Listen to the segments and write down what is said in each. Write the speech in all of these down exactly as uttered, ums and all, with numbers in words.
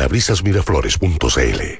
parabrisas miraflores punto c l.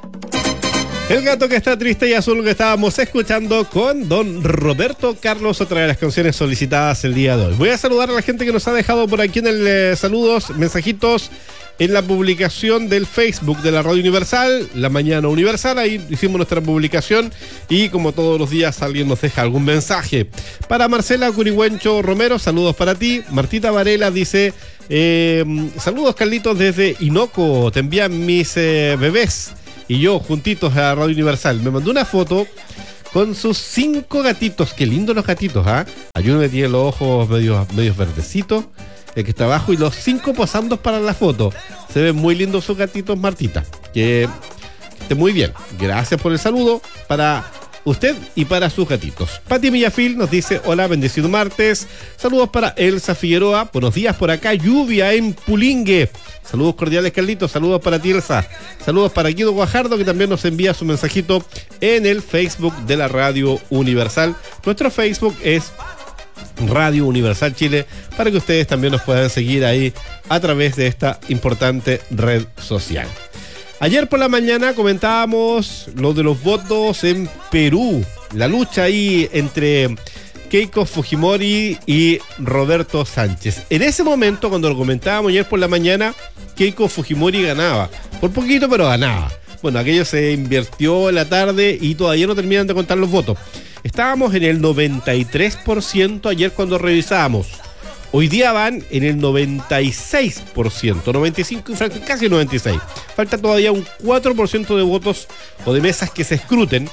El gato que está triste y azul que estábamos escuchando con don Roberto Carlos, otra de las canciones solicitadas el día de hoy. Voy a saludar a la gente que nos ha dejado por aquí en el eh, saludos, mensajitos en la publicación del Facebook de la Radio Universal, La Mañana Universal. Ahí hicimos nuestra publicación y como todos los días alguien nos deja algún mensaje. Para Marcela Curigüencho Romero, saludos para ti. Martita Varela dice, eh, saludos Carlitos desde Inoco, te envían mis eh, bebés y yo juntitos a la Radio Universal. Me mandó una foto con sus cinco gatitos. Qué lindos los gatitos, ¿ah? ¿eh? Hay uno que tiene los ojos medios, medios verdecitos, el que está abajo, y los cinco posando para la foto. Se ven muy lindos sus gatitos, Martita. Que, que esté muy bien. Gracias por el saludo para usted y para sus gatitos. Pati Millafil nos dice, hola, bendecido martes. Saludos para Elsa Figueroa. Buenos días por acá, lluvia en Pulingue. Saludos cordiales, Carlitos. Saludos para ti, Elsa. Saludos para Guido Guajardo, que también nos envía su mensajito en el Facebook de la Radio Universal. Nuestro Facebook es Radio Universal Chile, para que ustedes también nos puedan seguir ahí a través de esta importante red social. Ayer por la mañana comentábamos lo de los votos en Perú, la lucha ahí entre Keiko Fujimori y Roberto Sánchez. En ese momento, cuando lo comentábamos ayer por la mañana, Keiko Fujimori ganaba, por poquito pero ganaba. Bueno, aquello se invirtió en la tarde y todavía no terminan de contar los votos. Estábamos en el noventa y tres por ciento ayer cuando revisábamos. Hoy día van en el noventa y seis por ciento, noventa y cinco por ciento, casi noventa y seis por ciento. Falta todavía un cuatro por ciento de votos o de mesas que se escruten.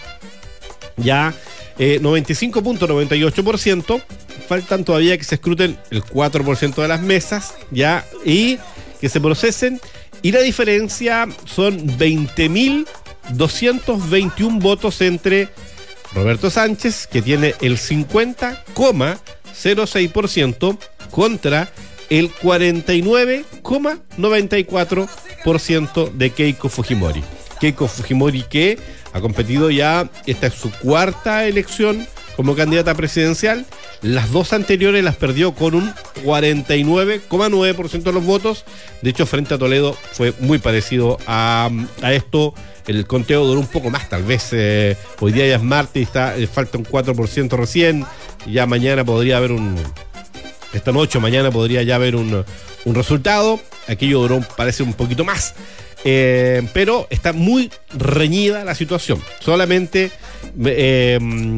Ya eh, noventa y cinco punto noventa y ocho por ciento. Faltan todavía que se escruten el cuatro por ciento de las mesas, ya, y que se procesen. Y la diferencia son veinte mil doscientos veintiuno votos entre Roberto Sánchez, que tiene el cincuenta coma cero seis por ciento, contra el cuarenta y nueve coma noventa y cuatro por ciento de Keiko Fujimori. Keiko Fujimori, que ha competido ya, esta es su cuarta elección como candidata presidencial. Las dos anteriores las perdió con un cuarenta y nueve coma nueve por ciento de los votos. De hecho, frente a Toledo fue muy parecido a, a esto. El conteo duró un poco más, tal vez. Eh, hoy día ya es martes, está, eh, falta un cuatro por ciento recién. Ya mañana podría haber un... Esta noche, mañana podría ya haber un, un resultado. Aquello duró, parece, un poquito más. Eh, pero está muy reñida la situación. Solamente eh,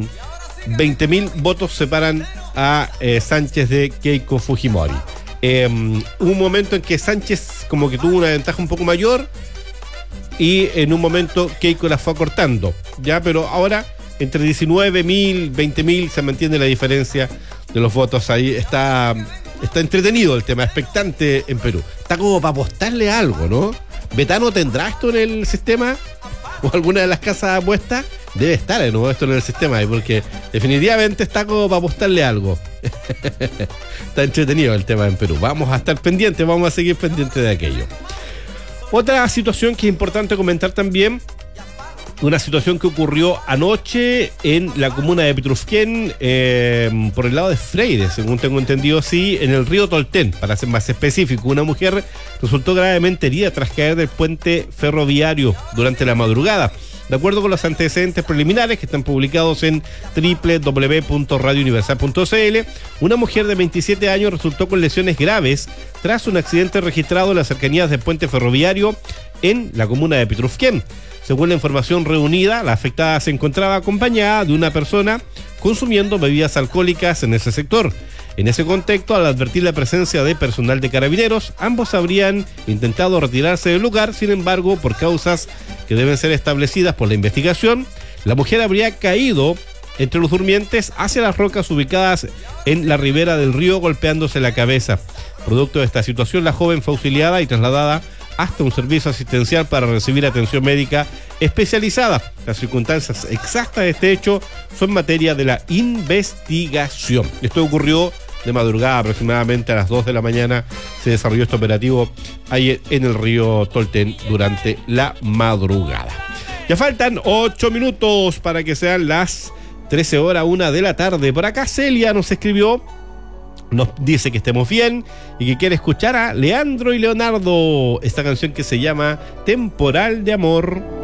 veinte mil votos separan a eh, Sánchez de Keiko Fujimori. Eh, hubo un momento en que Sánchez como que tuvo una ventaja un poco mayor y en un momento Keiko la fue acortando, ya, pero ahora entre diecinueve mil, veinte mil se mantiene la diferencia de los votos. Ahí está, está entretenido el tema, expectante en Perú. Está como para apostarle algo, ¿no? ¿Betano tendrá esto en el sistema? ¿O alguna de las casas de apuestas? Debe estar, ¿no? Esto en el sistema, porque definitivamente está como para apostarle algo. Está entretenido el tema en Perú. Vamos a estar pendientes, vamos a seguir pendientes de aquello. Otra situación que es importante comentar también, una situación que ocurrió anoche en la comuna de Petrufquén, eh, por el lado de Freire, según tengo entendido, sí, en el río Tolten, para ser más específico. Una mujer resultó gravemente herida tras caer del puente ferroviario durante la madrugada. De acuerdo con los antecedentes preliminares que están publicados en doble u doble u doble u punto radio universal punto c l, una mujer de veintisiete años resultó con lesiones graves tras un accidente registrado en las cercanías del puente ferroviario en la comuna de Petrufquén. Según la información reunida, la afectada se encontraba acompañada de una persona consumiendo bebidas alcohólicas en ese sector. En ese contexto, al advertir la presencia de personal de carabineros, ambos habrían intentado retirarse del lugar. Sin embargo, por causas que deben ser establecidas por la investigación, la mujer habría caído entre los durmientes hacia las rocas ubicadas en la ribera del río, golpeándose la cabeza. Producto de esta situación, la joven fue auxiliada y trasladada hasta un servicio asistencial para recibir atención médica especializada. Las circunstancias exactas de este hecho son materia de la investigación. Esto ocurrió de madrugada, aproximadamente a las dos de la mañana se desarrolló este operativo ahí en el río Tolten durante la madrugada. Ya faltan ocho minutos para que sean las trece horas, una de la tarde. Por acá Celia nos escribió: nos dice que estemos bien y que quiere escuchar a Leandro y Leonardo, esta canción que se llama Temporal de Amor.